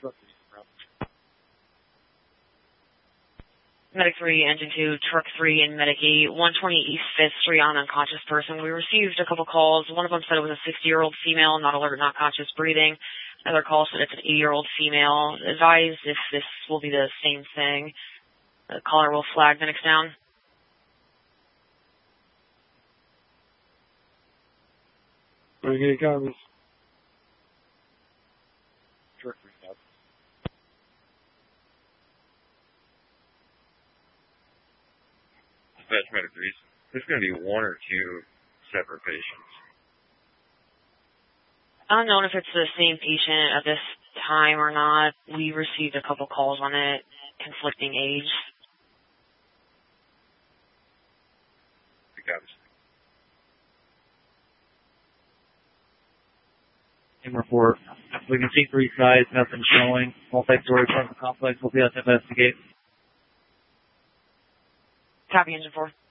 Medic 3, Engine 2, Truck 3, and Medic 8, 120 East 5th Street on unconscious person. We received a couple calls. One of them said it was a 60-year-old female, not alert, not conscious, breathing. Another call said it's an 80-year-old female. Advise if this will be the same thing. The caller will flag Medics down. Bring it, Congress. Truck 3 stop. Dispatch Medic 3. There's going to be one or two separate patients. Unknown if it's the same patient at this time or not. We received a couple calls on it, conflicting age. Report. We can see 3 sides, nothing showing. Multi-story apartment complex. We'll be out to investigate. Copy, Engine 4.